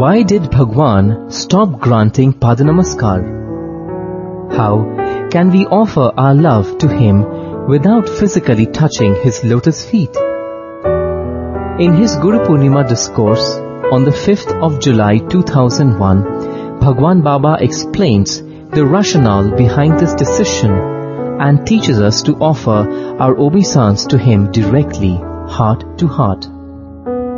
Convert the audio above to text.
Why did Bhagwan stop granting Padanamaskar? How can we offer our love to him without physically touching his lotus feet? In his Guru Purnima discourse on the 5th of July 2001, Bhagwan Baba explains the rationale behind this decision and teaches us to offer our obeisance to him directly, heart to heart.